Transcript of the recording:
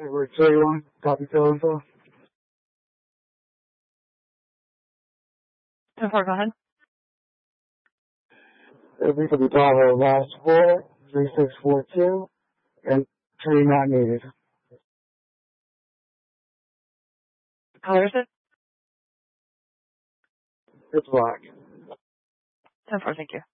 Over 31, copy fill info. 10-4, go ahead. It'll be for the Tahoe last 43642 and tree not needed. Color is it? It's black. 10-4, thank you.